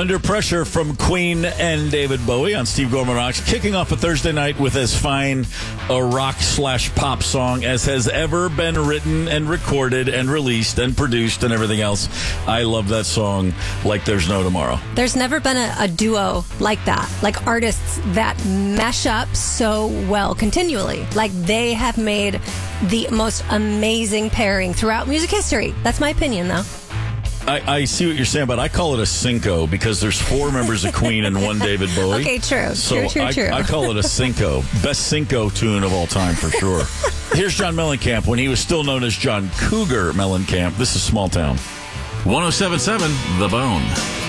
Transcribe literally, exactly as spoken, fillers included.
Under Pressure from Queen and David Bowie on Steve Gorman Rocks, kicking off a Thursday night with as fine a rock slash pop song as has ever been written and recorded and released and produced and everything else. I love that song like there's no tomorrow. There's never been a, a duo like that, like artists that mesh up so well continually. Like they have made the most amazing pairing throughout music history. That's my opinion, though. I, I see what you're saying, but I call it a cinco because there's four members of Queen and one David Bowie. Okay, true. So true, true, I, true. I call it a cinco. Best cinco tune of all time for sure. Here's John Mellencamp when he was still known as John Cougar Mellencamp. This is Small Town. one oh seven point seven The Bone.